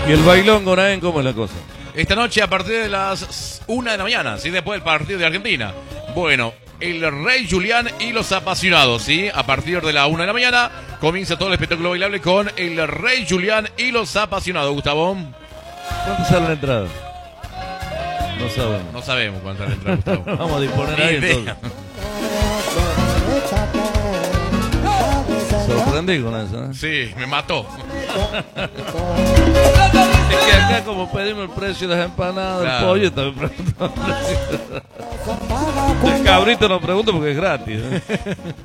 ¿Y el bailongo, Naén, cómo es la cosa? Esta noche a partir de las 1 de la mañana, ¿sí? Después del partido de Argentina. Bueno, el Rey Julián y los apasionados, ¿sí? A partir de la 1 de la mañana comienza todo el espectáculo bailable con el Rey Julián y los apasionados, Gustavo. ¿Cuánto sale la entrada? No sabemos. No sabemos cuánto sale la entrada, Gustavo. Vamos a disponer ahí entonces. Sorprendí con eso, ¿eh? Sí, me mató. Es que acá como pedimos el precio de las empanadas, Claro. el pollo también preguntamos el precio. El cabrito no pregunta porque es gratis, ¿eh?